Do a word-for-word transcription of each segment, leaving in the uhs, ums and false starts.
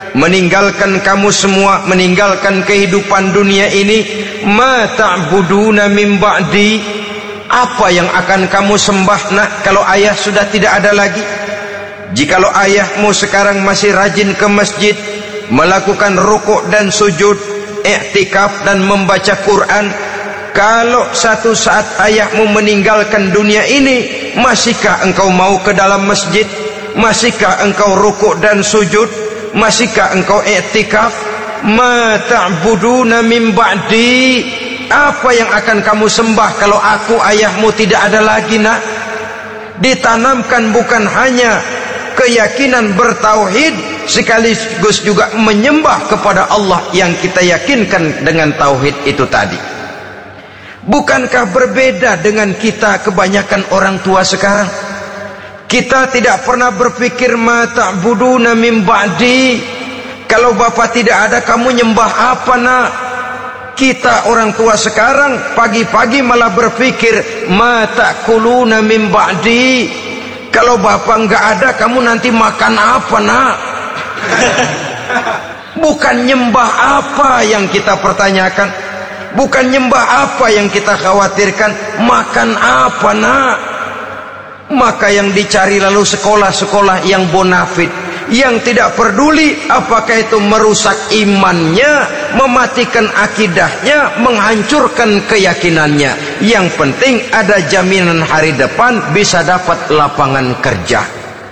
meninggalkan kamu semua, meninggalkan kehidupan dunia ini, ma ta'buduna min ba'di, apa yang akan kamu sembah nak kalau ayah sudah tidak ada lagi? Jikalau ayahmu sekarang masih rajin ke masjid, melakukan rukuk dan sujud, i'tikaf dan membaca Quran, kalau satu saat ayahmu meninggalkan dunia ini, masihkah engkau mau ke dalam masjid? Masihkah engkau rukuk dan sujud? Masihkah engkau i'tikaf? Ma ta'buduna min ba'di, apa yang akan kamu sembah kalau aku ayahmu tidak ada lagi nak? Ditanamkan bukan hanya keyakinan bertauhid, sekaligus juga menyembah kepada Allah yang kita yakinkan dengan tauhid itu tadi. Bukankah berbeda dengan kita kebanyakan orang tua sekarang? Kita tidak pernah berpikir ma ta'buduna min ba'di, kalau bapak tidak ada kamu nyembah apa nak? Kita orang tua sekarang pagi-pagi malah berpikir ma ta'kuluna min ba'di, kalau bapak enggak ada kamu nanti makan apa nak? Bukan nyembah apa yang kita pertanyakan, bukan nyembah apa yang kita khawatirkan, makan apa nak? Maka yang dicari lalu sekolah-sekolah yang bonafit, yang tidak peduli apakah itu merusak imannya, mematikan akidahnya, menghancurkan keyakinannya. Yang penting ada jaminan hari depan bisa dapat lapangan kerja.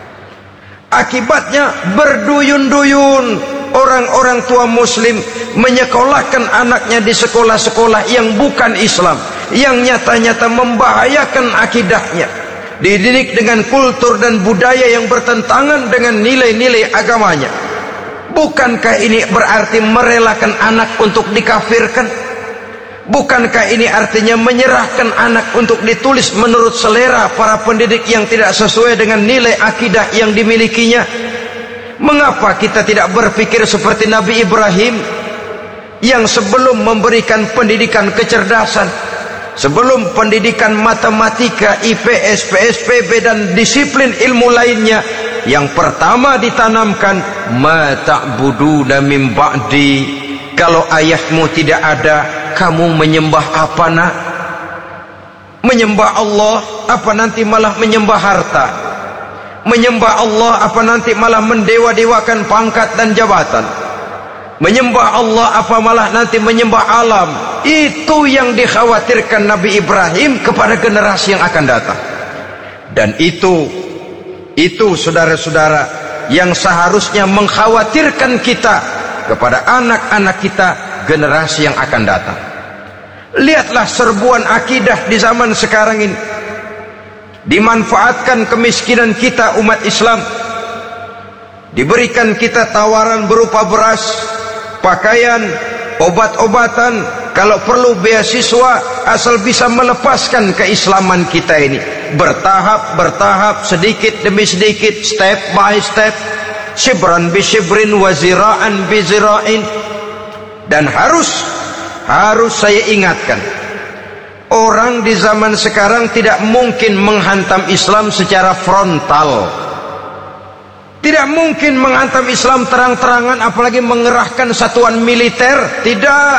Akibatnya berduyun-duyun orang-orang tua muslim menyekolahkan anaknya di sekolah-sekolah yang bukan Islam, yang nyata-nyata membahayakan akidahnya, dididik dengan kultur dan budaya yang bertentangan dengan nilai-nilai agamanya. Bukankah ini berarti merelakan anak untuk dikafirkan? Bukankah ini artinya menyerahkan anak untuk ditulis menurut selera para pendidik yang tidak sesuai dengan nilai akidah yang dimilikinya? Mengapa kita tidak berpikir seperti Nabi Ibrahim, yang sebelum memberikan pendidikan kecerdasan, sebelum pendidikan matematika, I P S, P S P B dan disiplin ilmu lainnya, yang pertama ditanamkan ma ta'buduna min ba'di, kalau ayahmu tidak ada kamu menyembah apa nak? Menyembah Allah apa nanti malah menyembah harta? Menyembah Allah apa nanti malah mendewa-dewakan pangkat dan jabatan? Menyembah Allah apa malah nanti menyembah alam? Itu yang dikhawatirkan Nabi Ibrahim kepada generasi yang akan datang. Dan itu itu saudara-saudara yang seharusnya mengkhawatirkan kita kepada anak-anak kita, generasi yang akan datang. Lihatlah serbuan akidah di zaman sekarang ini. Dimanfaatkan kemiskinan kita umat Islam, diberikan kita tawaran berupa beras, pakaian, obat-obatan, kalau perlu beasiswa, asal bisa melepaskan keislaman kita ini. Bertahap, bertahap, sedikit demi sedikit, step by step, shibran bi shibrin wa zira'an bi zira'in. Dan harus harus saya ingatkan, orang di zaman sekarang tidak mungkin menghantam Islam secara frontal, tidak mungkin menghantam Islam terang-terangan, apalagi mengerahkan satuan militer. Tidak.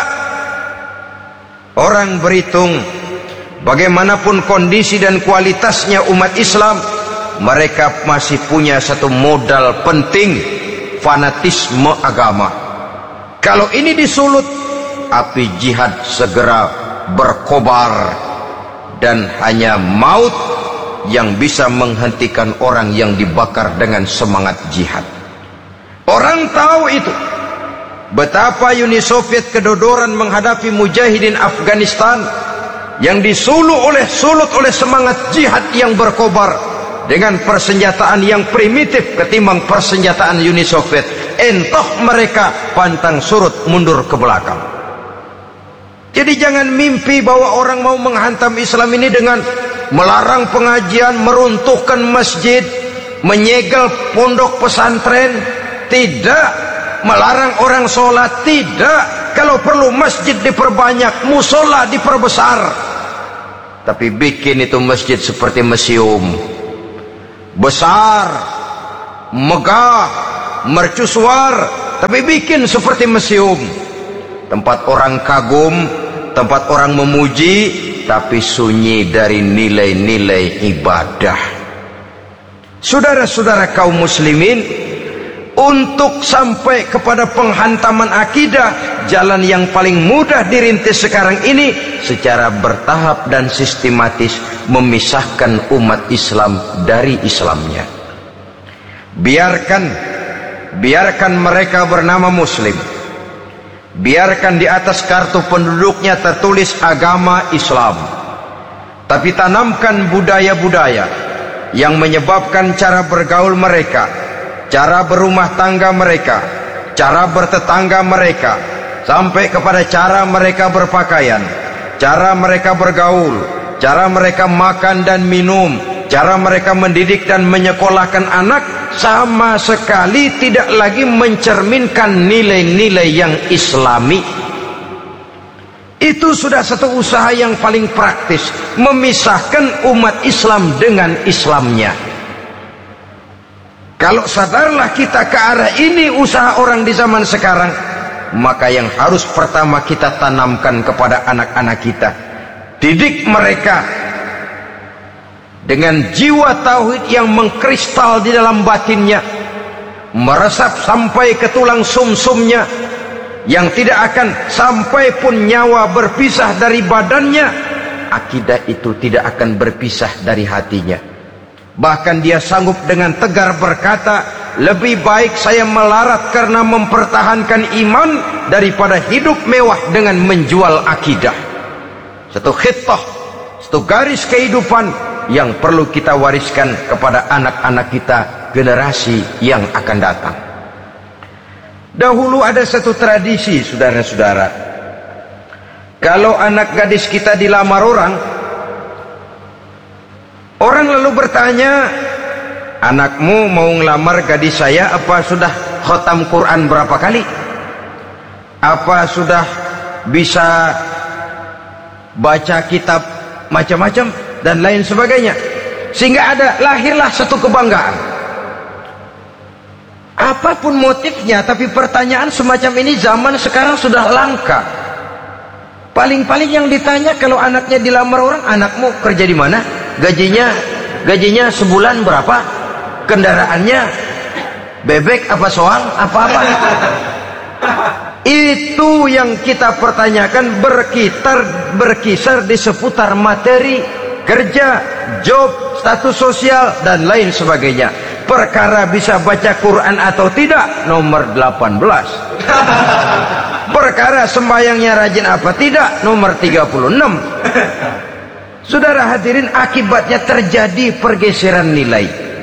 Orang berhitung bagaimanapun kondisi dan kualitasnya umat Islam, mereka masih punya satu modal penting, fanatisme agama. Kalau ini disulut, api jihad segera berkobar, dan hanya maut yang bisa menghentikan orang yang dibakar dengan semangat jihad. Orang tahu itu. Betapa Uni Soviet kedodoran menghadapi mujahidin Afghanistan yang disuluh oleh sulut oleh semangat jihad yang berkobar dengan persenjataan yang primitif ketimbang persenjataan Uni Soviet. Entah mereka pantang surut mundur ke belakang. Jadi jangan mimpi bahwa orang mau menghantam Islam ini dengan melarang pengajian, meruntuhkan masjid, menyegel pondok pesantren. Tidak. Melarang orang sholat. Tidak. Kalau perlu masjid diperbanyak, musola diperbesar. Tapi bikin itu masjid seperti museum, besar, megah, mercusuar, tapi bikin seperti museum, tempat orang kagum, tempat orang memuji, tapi sunyi dari nilai-nilai ibadah. Saudara-saudara kaum muslimin, untuk sampai kepada penghantaman akidah, jalan yang paling mudah dirintis sekarang ini secara bertahap dan sistematis, memisahkan umat Islam dari Islamnya. Biarkan biarkan mereka bernama muslim, biarkan di atas kartu penduduknya tertulis agama Islam, tapi tanamkan budaya-budaya yang menyebabkan cara bergaul mereka, cara berumah tangga mereka, cara bertetangga mereka, sampai kepada cara mereka berpakaian, cara mereka bergaul, cara mereka makan dan minum, cara mereka mendidik dan menyekolahkan anak, sama sekali tidak lagi mencerminkan nilai-nilai yang islami. Itu sudah satu usaha yang paling praktis, memisahkan umat Islam dengan Islamnya. Kalau sadarlah kita ke arah ini usaha orang di zaman sekarang, maka yang harus pertama kita tanamkan kepada anak-anak kita, didik mereka dengan jiwa tauhid yang mengkristal di dalam batinnya, meresap sampai ke tulang sumsumnya, yang tidak akan sampai pun nyawa berpisah dari badannya, akidah itu tidak akan berpisah dari hatinya. Bahkan dia sanggup dengan tegar berkata, lebih baik saya melarat karena mempertahankan iman daripada hidup mewah dengan menjual akidah. Satu khitah, satu garis kehidupan yang perlu kita wariskan kepada anak-anak kita, generasi yang akan datang. Dahulu ada satu tradisi, saudara-saudara. Kalau anak gadis kita dilamar orang, orang lalu bertanya, anakmu mau ngelamar gadis saya, apa sudah khatam Quran berapa kali? Apa sudah bisa baca kitab macam-macam dan lain sebagainya? Sehingga ada lahirlah satu kebanggaan. Apapun motifnya, tapi pertanyaan semacam ini zaman sekarang sudah langka. Paling-paling yang ditanya kalau anaknya dilamar orang, anakmu kerja di mana? Gajinya gajinya sebulan berapa? Kendaraannya bebek apa soang apa-apa? Itu yang kita pertanyakan, berkitar berkisar di seputar materi, kerja, job, status sosial dan lain sebagainya. Perkara bisa baca Quran atau tidak, nomor delapan belas. Perkara sembahyangnya rajin apa tidak, nomor tiga puluh enam. Saudara hadirin, akibatnya terjadi pergeseran nilai.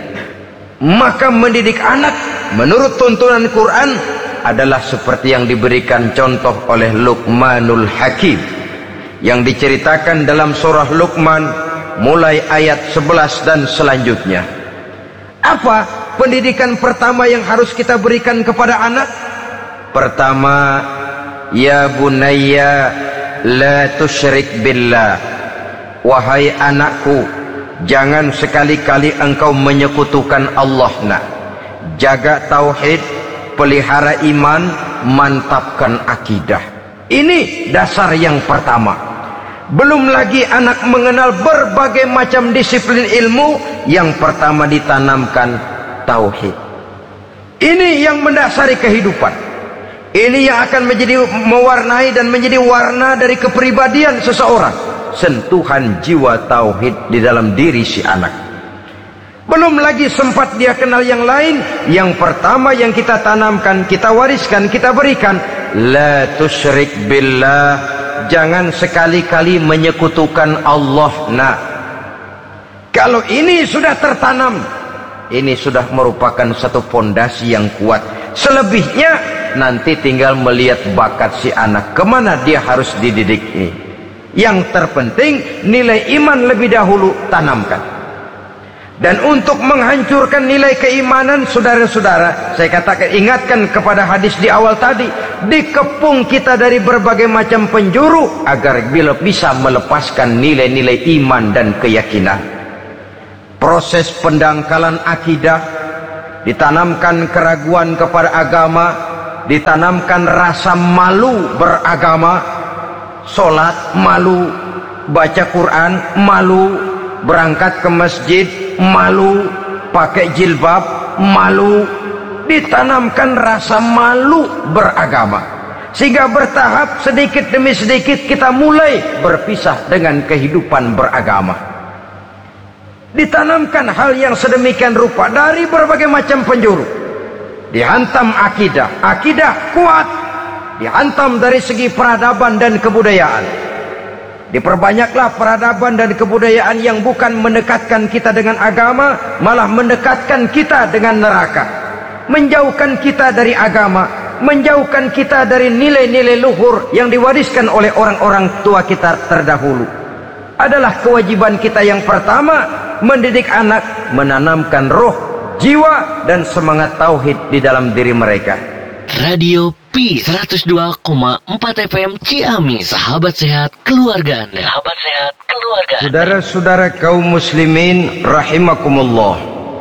Maka mendidik anak menurut tuntunan Quran adalah seperti yang diberikan contoh oleh Luqmanul Hakim, yang diceritakan dalam surah Luqman mulai ayat sebelas dan selanjutnya. Apa pendidikan pertama yang harus kita berikan kepada anak? Pertama, ya bunayya la tusyrik billah. Wahai anakku, jangan sekali-kali engkau menyekutukan Allah. Nak, jaga tauhid, pelihara iman, mantapkan akidah. Ini dasar yang pertama. Belum lagi anak mengenal berbagai macam disiplin ilmu, yang pertama ditanamkan tauhid. Ini yang mendasari kehidupan. Ini yang akan menjadi mewarnai dan menjadi warna dari kepribadian seseorang. Sentuhan jiwa tauhid di dalam diri si anak. Belum lagi sempat dia kenal yang lain, yang pertama yang kita tanamkan, kita wariskan, kita berikan, la tusyrik billah. Jangan sekali-kali menyekutukan Allah. Nah, kalau ini sudah tertanam, ini sudah merupakan satu fondasi yang kuat. Selebihnya nanti tinggal melihat bakat si anak, kemana dia harus dididik ini. Yang terpenting nilai iman lebih dahulu tanamkan. Dan untuk menghancurkan nilai keimanan, saudara-saudara, saya katakan, ingatkan kepada hadis di awal tadi, dikepung kita dari berbagai macam penjuru agar bila bisa melepaskan nilai-nilai iman dan keyakinan. Proses pendangkalan akidah, ditanamkan keraguan kepada agama, ditanamkan rasa malu beragama, sholat malu, baca Quran malu, berangkat ke masjid malu, pakai jilbab malu, ditanamkan rasa malu beragama, sehingga bertahap sedikit demi sedikit kita mulai berpisah dengan kehidupan beragama. Ditanamkan hal yang sedemikian rupa dari berbagai macam penjuru. Dihantam akidah, akidah kuat, dihantam dari segi peradaban dan kebudayaan. Diperbanyaklah peradaban dan kebudayaan yang bukan mendekatkan kita dengan agama, malah mendekatkan kita dengan neraka, menjauhkan kita dari agama, menjauhkan kita dari nilai-nilai luhur yang diwariskan oleh orang-orang tua kita terdahulu. Adalah kewajiban kita yang pertama, mendidik anak, menanamkan roh, jiwa, dan semangat tauhid di dalam diri mereka. Radio P seratus dua koma empat F M Ciamis, sahabat sehat keluarga Anda. Sahabat sehat keluarga Anda. Saudara-saudara kaum muslimin rahimakumullah.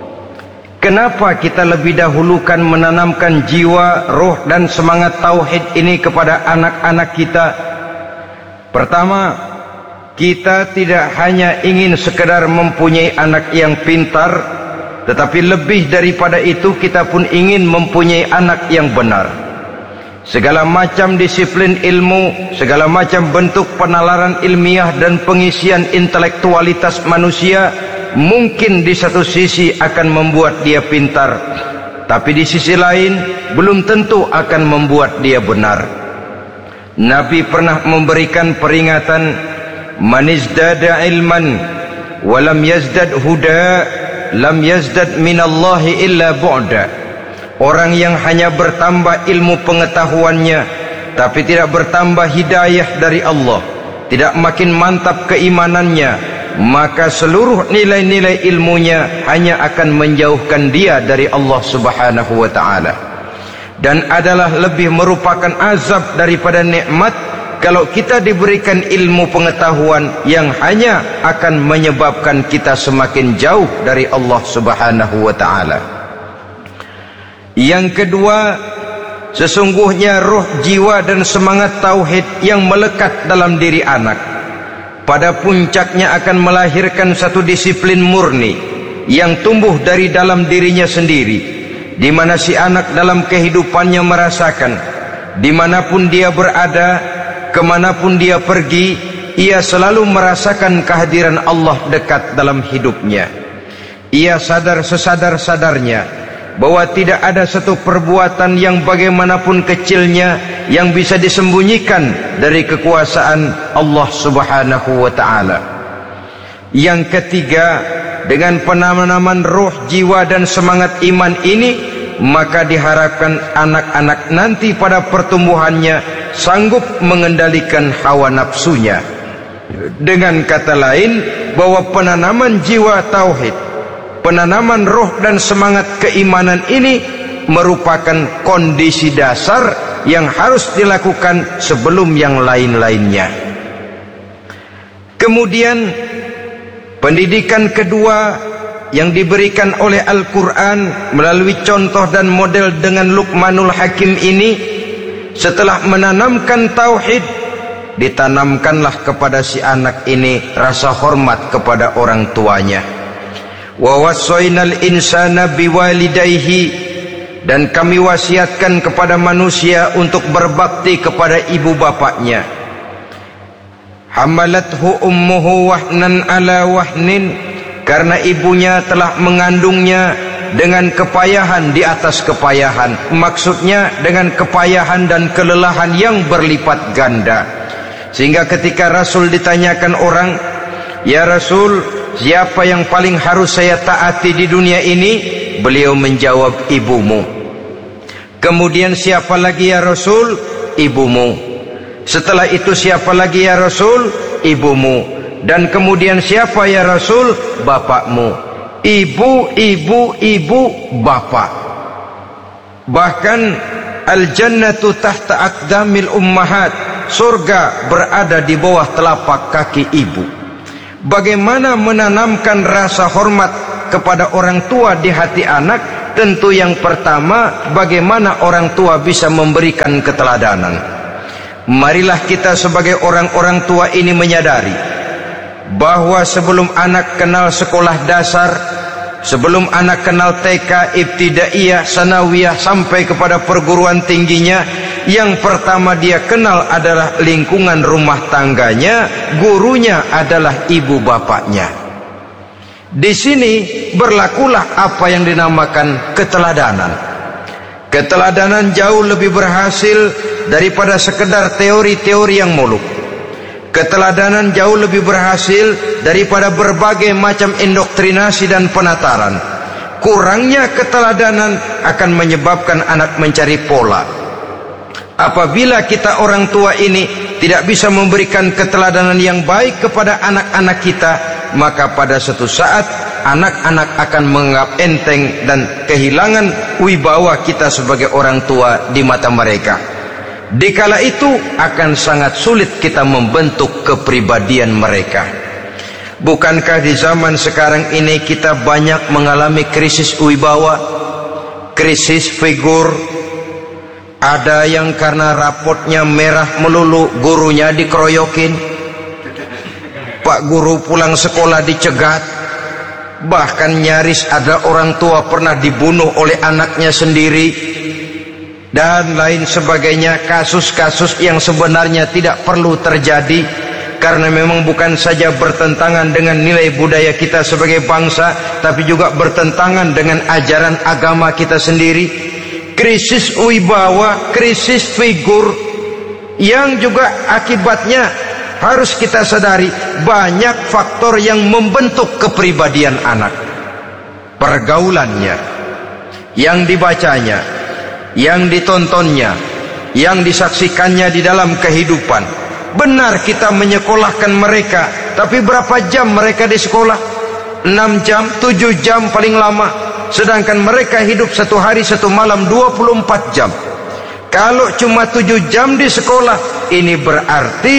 Kenapa kita lebih dahulukan menanamkan jiwa, roh, dan semangat tauhid ini kepada anak-anak kita? Pertama, kita tidak hanya ingin sekedar mempunyai anak yang pintar, tetapi lebih daripada itu kita pun ingin mempunyai anak yang benar. Segala macam disiplin ilmu, segala macam bentuk penalaran ilmiah dan pengisian intelektualitas manusia mungkin di satu sisi akan membuat dia pintar, tapi di sisi lain belum tentu akan membuat dia benar. Nabi pernah memberikan peringatan, man izdada ilman walam yazdad huda lam yazdad minallahi illa bu'da. Orang yang hanya bertambah ilmu pengetahuannya tapi tidak bertambah hidayah dari Allah, tidak makin mantap keimanannya, maka seluruh nilai-nilai ilmunya hanya akan menjauhkan dia dari Allah subhanahu wa ta'ala. Dan adalah lebih merupakan azab daripada nikmat kalau kita diberikan ilmu pengetahuan yang hanya akan menyebabkan kita semakin jauh dari Allah subhanahu wa ta'ala. Yang kedua, sesungguhnya roh, jiwa, dan semangat tauhid yang melekat dalam diri anak pada puncaknya akan melahirkan satu disiplin murni yang tumbuh dari dalam dirinya sendiri, di mana si anak dalam kehidupannya merasakan dimanapun dia berada, kemanapun dia pergi, ia selalu merasakan kehadiran Allah dekat dalam hidupnya. Ia sadar sesadar-sadarnya bahwa tidak ada satu perbuatan yang bagaimanapun kecilnya yang bisa disembunyikan dari kekuasaan Allah subhanahu wa ta'ala. Yang ketiga, dengan penanaman roh, jiwa, dan semangat iman ini, maka diharapkan anak-anak nanti pada pertumbuhannya sanggup mengendalikan hawa nafsunya. Dengan kata lain, bahwa penanaman jiwa tauhid, penanaman roh dan semangat keimanan ini merupakan kondisi dasar yang harus dilakukan sebelum yang lain-lainnya. Kemudian pendidikan kedua yang diberikan oleh Al-Quran melalui contoh dan model dengan Luqmanul Hakim ini, setelah menanamkan tauhid, ditanamkanlah kepada si anak ini rasa hormat kepada orang tuanya. Wa wassaynal insana biwalidayhi, dan kami wasiatkan kepada manusia untuk berbakti kepada ibu bapaknya. Hamalathu ummuhu wahnan ala wahnin, karena ibunya telah mengandungnya dengan kepayahan di atas kepayahan, maksudnya dengan kepayahan dan kelelahan yang berlipat ganda. Sehingga ketika Rasul ditanyakan orang, "Ya Rasul, siapa yang paling harus saya taati di dunia ini?" Beliau menjawab, "Ibumu." Kemudian, "Siapa lagi ya Rasul?" "Ibumu." Setelah itu, "Siapa lagi ya Rasul?" "Ibumu." Dan kemudian, "Siapa ya Rasul?" "Bapakmu." Ibu, ibu, ibu, bapak. Bahkan al-jannatu tahta aqdamil ummahat, surga berada di bawah telapak kaki ibu. Bagaimana menanamkan rasa hormat kepada orang tua di hati anak Tentu yang pertama, bagaimana orang tua bisa memberikan keteladanan. Marilah kita sebagai orang-orang tua ini menyadari bahwa sebelum anak kenal sekolah dasar, sebelum anak kenal T K, ibtidaiyah, sanawiyah sampai kepada perguruan tingginya, yang pertama dia kenal adalah lingkungan rumah tangganya, gurunya adalah ibu bapaknya. Di sini berlakulah apa yang dinamakan keteladanan. Keteladanan jauh lebih berhasil daripada sekedar teori-teori yang muluk. Keteladanan jauh lebih berhasil daripada berbagai macam indoktrinasi dan penataran. Kurangnya keteladanan akan menyebabkan anak mencari pola. Apabila kita orang tua ini tidak bisa memberikan keteladanan yang baik kepada anak-anak kita, maka pada suatu saat anak-anak akan menganggap enteng dan kehilangan wibawa kita sebagai orang tua di mata mereka. Dikala itu akan sangat sulit kita membentuk kepribadian mereka. Bukankah di zaman sekarang ini kita banyak mengalami krisis wibawa, krisis figur? Ada yang karena rapotnya merah melulu, gurunya dikeroyokin. Pak guru pulang sekolah dicegat. Bahkan nyaris ada orang tua pernah dibunuh oleh anaknya sendiri, dan lain sebagainya. Kasus-kasus yang sebenarnya tidak perlu terjadi, karena memang bukan saja bertentangan dengan nilai budaya kita sebagai bangsa, tapi juga bertentangan dengan ajaran agama kita sendiri. Krisis wibawa, krisis figur, yang juga akibatnya harus kita sadari banyak faktor yang membentuk kepribadian anak. Pergaulannya, yang dibacanya, yang ditontonnya, yang disaksikannya di dalam kehidupan. Benar kita menyekolahkan mereka, tapi berapa jam mereka di sekolah? enam jam, tujuh jam paling lama. Sedangkan mereka hidup satu hari satu malam dua puluh empat jam. Kalau cuma tujuh jam di sekolah, ini berarti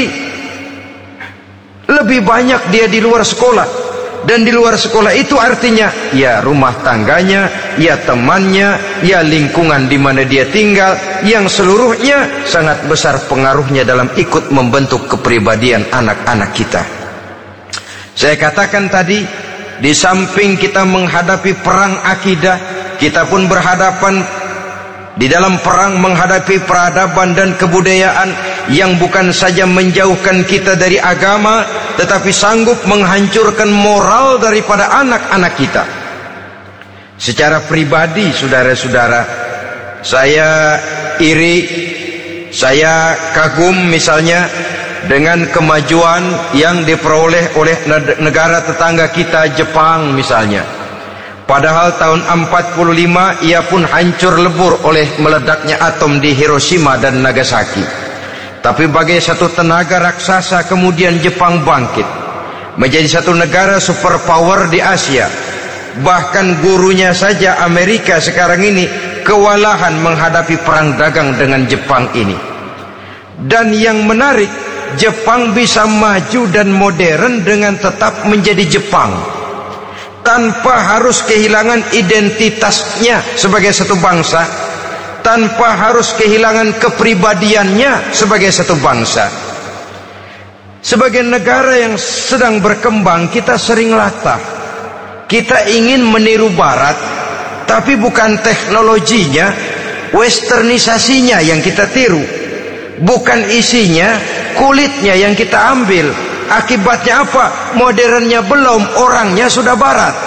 lebih banyak dia di luar sekolah. Dan di luar sekolah itu artinya ya rumah tangganya, ya temannya, ya lingkungan di mana dia tinggal, yang seluruhnya sangat besar pengaruhnya dalam ikut membentuk kepribadian anak-anak kita. Saya katakan tadi, di samping kita menghadapi perang akidah, kita pun berhadapan di dalam perang menghadapi peradaban dan kebudayaan yang bukan saja menjauhkan kita dari agama, tetapi sanggup menghancurkan moral daripada anak-anak kita. Secara pribadi, saudara-saudara, saya iri, saya kagum misalnya dengan kemajuan yang diperoleh oleh negara tetangga kita, Jepang misalnya. Padahal tahun empat puluh lima ia pun hancur lebur oleh meledaknya atom di Hiroshima dan Nagasaki. Tapi bagai satu tenaga raksasa kemudian Jepang bangkit menjadi satu negara superpower di Asia. Bahkan gurunya saja Amerika sekarang ini kewalahan menghadapi perang dagang dengan Jepang ini. Dan yang menarik, Jepang bisa maju dan modern dengan tetap menjadi Jepang, tanpa harus kehilangan identitasnya sebagai satu bangsa, tanpa harus kehilangan kepribadiannya sebagai satu bangsa. Sebagai negara yang sedang berkembang, kita sering latah. Kita ingin meniru Barat, tapi bukan teknologinya, westernisasinya yang kita tiru. Bukan isinya, kulitnya yang kita ambil. Akibatnya apa? Modernnya belum, orangnya sudah Barat.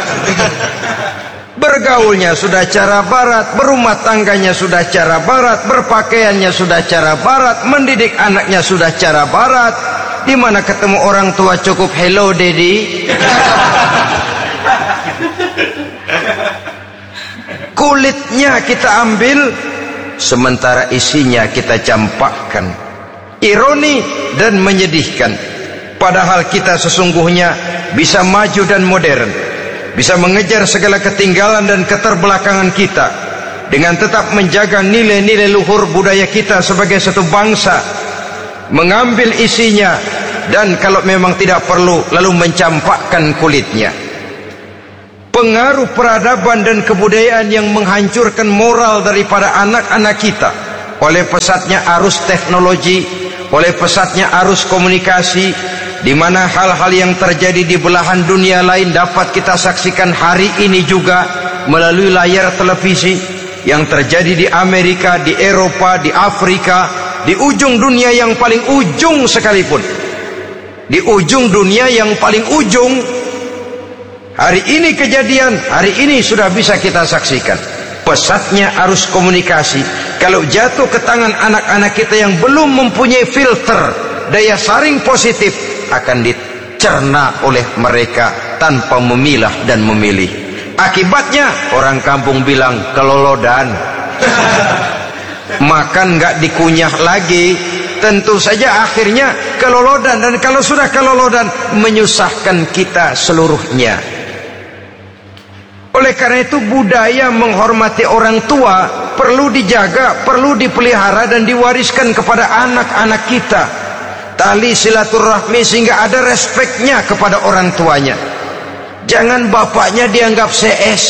Bergaulnya sudah cara Barat, berumah tangganya sudah cara Barat, berpakaiannya sudah cara Barat, mendidik anaknya sudah cara Barat. Di mana ketemu orang tua cukup hello daddy. Kulitnya kita ambil, sementara isinya kita campakkan. Ironi dan menyedihkan. Padahal kita sesungguhnya bisa maju dan modern, bisa mengejar segala ketinggalan dan keterbelakangan kita, dengan tetap menjaga nilai-nilai luhur budaya kita sebagai satu bangsa, mengambil isinya, dan kalau memang tidak perlu lalu mencampakkan kulitnya. pengaruh peradaban dan kebudayaan yang menghancurkan moral daripada anak-anak kita, oleh pesatnya arus teknologi, oleh pesatnya arus komunikasi, di mana hal-hal yang terjadi di belahan dunia lain dapat kita saksikan hari ini juga melalui layar televisi. Yang terjadi di Amerika, di Eropa, di Afrika, di ujung dunia yang paling ujung sekalipun, di ujung dunia yang paling ujung, hari ini kejadian, hari ini sudah bisa kita saksikan. Pesatnya arus komunikasi, kalau jatuh ke tangan anak-anak kita yang belum mempunyai filter daya saring positif, akan dicerna oleh mereka tanpa memilah dan memilih. Akibatnya orang kampung bilang kelolodan. Makan nggak dikunyah lagi, tentu saja akhirnya kelolodan. Dan kalau sudah kelolodan, menyusahkan kita seluruhnya. Oleh karena itu budaya menghormati orang tua perlu dijaga, perlu dipelihara dan diwariskan kepada anak-anak kita. Tali silaturahmi sehingga ada respeknya kepada orang tuanya. Jangan bapaknya dianggap C S,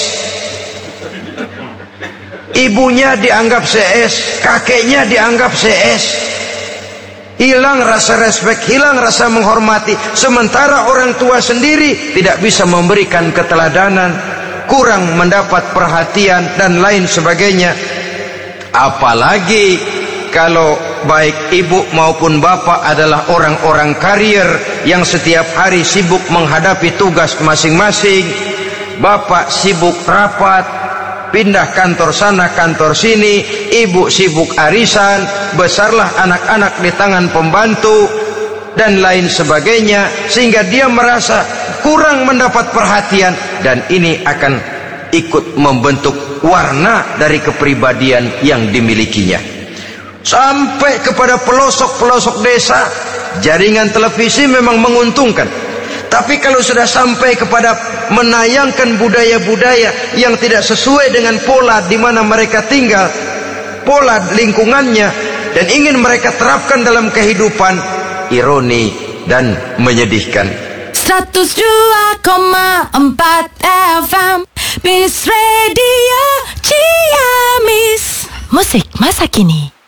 ibunya dianggap C S, kakeknya dianggap C S. Hilang rasa respek, hilang rasa menghormati. Sementara orang tua sendiri tidak bisa memberikan keteladanan, kurang mendapat perhatian dan lain sebagainya. Apalagi kalau baik ibu maupun bapak adalah orang-orang karier yang setiap hari sibuk menghadapi tugas masing-masing. Bapak sibuk rapat, pindah kantor sana kantor sini, ibu sibuk arisan, besarlah anak-anak di tangan pembantu dan lain sebagainya, sehingga dia merasa kurang mendapat perhatian, dan ini akan ikut membentuk warna dari kepribadian yang dimilikinya. Sampai kepada pelosok-pelosok desa, jaringan televisi memang menguntungkan. Tapi kalau sudah sampai kepada menayangkan budaya-budaya yang tidak sesuai dengan pola di mana mereka tinggal, pola lingkungannya, dan ingin mereka terapkan dalam kehidupan, ironi dan menyedihkan. seratus dua koma empat F M Peace Radio Ciamis. Musik masa kini.